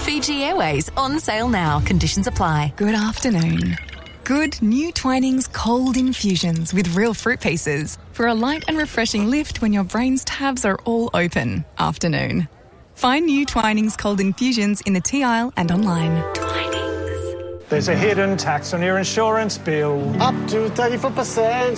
Fiji Airways on sale now. Conditions apply. Good afternoon. Good new Twinings cold infusions with real fruit pieces for a light and refreshing lift when your brain's tabs are all open. Afternoon. Find new Twinings cold infusions in the tea aisle and online. There's a hidden tax on your insurance bill. Up to 34%.